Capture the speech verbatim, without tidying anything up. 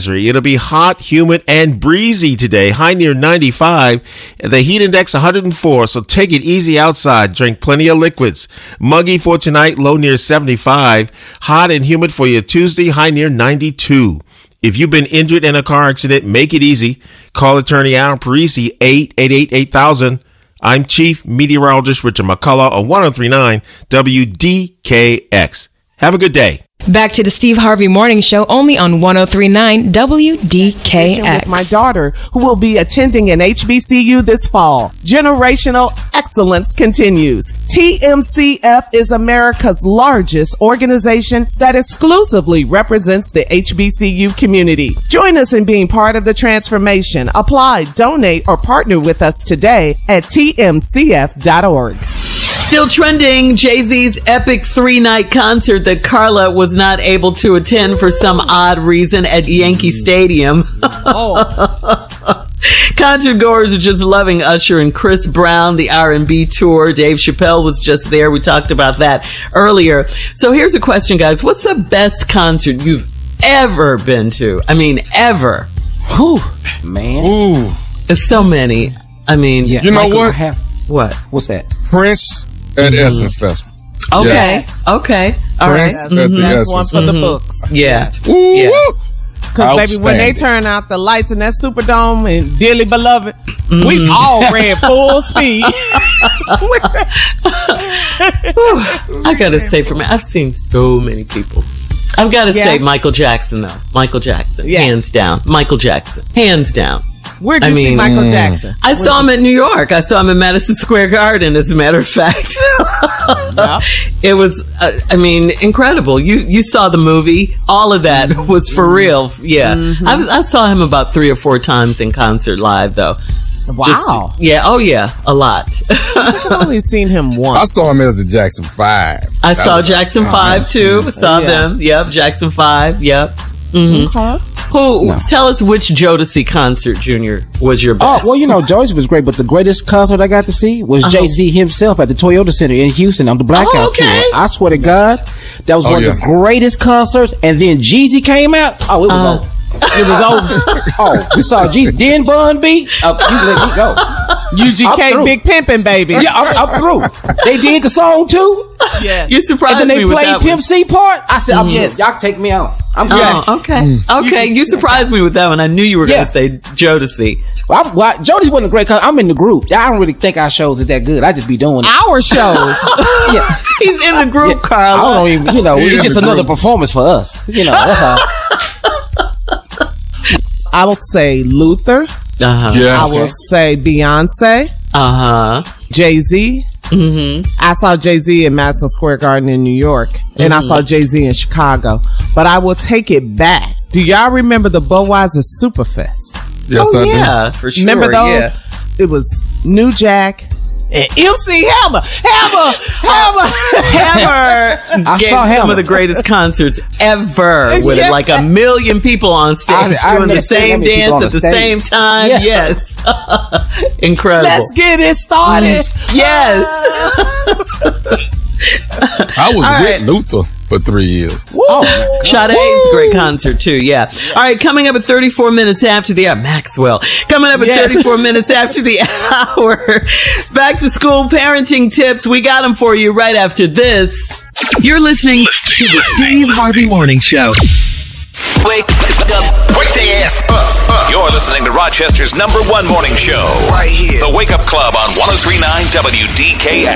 advisory. It'll be hot, humid, and breezy today. High near ninety-five. The heat index one hundred four, so take it easy outside. Drink plenty of liquids. Muggy for tonight, low near seventy-five. Hot and humid for your Tuesday, high near ninety-two. If you've been injured in a car accident, make it easy. Call attorney Aaron Parisi, eight eight eight, eight thousand. I'm Chief Meteorologist Richard McCullough on one oh three point nine W D K X. Have a good day. Back to the Steve Harvey Morning Show, only on one oh three point nine W D K X. With my daughter, who will be attending an H B C U this fall. Generational excellence continues. T M C F is America's largest organization that exclusively represents the H B C U community. Join us in being part of the transformation. Apply, donate, or partner with us today at T M C F dot org. Still trending, Jay-Z's epic three-night concert that Carla was not able to attend for some odd reason at Yankee Stadium. Oh. Concert goers are just loving Usher and Chris Brown, the R and B tour. Dave Chappelle was just there. We talked about that earlier. So here's a question, guys. What's the best concert you've ever been to? I mean, ever. Whew, man. Ooh. There's so many. I mean, yeah. You know Michael, what? Have, what? What's that? Prince at mm-hmm. Essence Festival. Okay. Yes. Okay. All Prince right. Mm-hmm. That's one for mm-hmm. the books. Yeah. Ooh, yeah. Because, baby, when they turn out the lights in that Superdome and Dearly Beloved, mm-hmm. we all ran full speed. I got to say, for me, I've seen so many people. I've got to yeah. say Michael Jackson, though. Michael Jackson. Yeah. Hands down. Michael Jackson. Hands down. Where'd you I mean, see Michael mm. Jackson? I Where'd saw him in New York. I saw him in Madison Square Garden, as a matter of fact. Yeah. It was, uh, I mean, incredible. You you saw the movie. All of that mm-hmm. was for real. Yeah. Mm-hmm. I, was, I saw him about three or four times in concert live, though. Wow. Just, yeah. Oh, yeah. A lot. I've only seen him once. I saw him as a Jackson five. I that saw Jackson like, five, oh, too. I saw yeah. them. Yep. Jackson five. Yep. Mm-hmm. Okay. Who? No. Tell us which Jodeci concert, Junior, was your best. Oh, well, you know, Jodeci was great, but the greatest concert I got to see was uh-huh. Jay-Z himself at the Toyota Center in Houston on the Blackout oh, okay. tour. I swear to God, that was oh, one yeah. of the greatest concerts. And then Jeezy came out. Oh, it was uh-huh. over. It was over. Oh, we saw Jeezy. Then Bun B. Oh, you let me go. U G K Big Pimpin', baby. Yeah, I'm, I'm through. They did the song too. Yeah, you surprised me. And then they me played with Pimp C part. I said, mm-hmm. I'm, yes. y'all take me out. I'm good. Oh, okay. Okay. You, you surprised me with that one. I knew you were yeah. going to say Jodeci. Well, I, well, Jodeci wasn't a great concert. I'm in the group. I don't really think our shows are that good. I just be doing it. Our shows. Yeah. He's in the group, yeah. Carl. I don't even, you know, He's it's just another group. Performance for us. You know, that's all. I will say Luther. Uh-huh. Yeah. I will say Beyonce. Uh-huh. Jay-Z. Mm-hmm. I saw Jay-Z in Madison Square Garden in New York. Mm-hmm. And I saw Jay-Z in Chicago. But I will take it back. Do y'all remember the Budweiser Superfest? Yes, oh, I yeah, do. for sure. Remember those? Yeah. It was New Jack and M C Hammer. Hammer! Hammer! Hammer I gave saw some Hammer. of the greatest concerts ever with yeah. like a million people on stage I, doing the same dance at the stage. Same time. Yeah. Yes. Incredible. Let's get it started. Mm. Yes. I was All with right. Luther for three years. Oh, Sade's a great concert too. Yeah. All right. Coming up at thirty-four minutes after the hour, Maxwell. Coming up at yes. thirty-four minutes after the hour. Back to school parenting tips. We got them for you right after this. You're listening to the Steve Harvey Morning Show. Wake up. Wake the ass up, up. You're listening to Rochester's number one morning show. Right here. The Wake Up Club on one oh three point nine W D K X.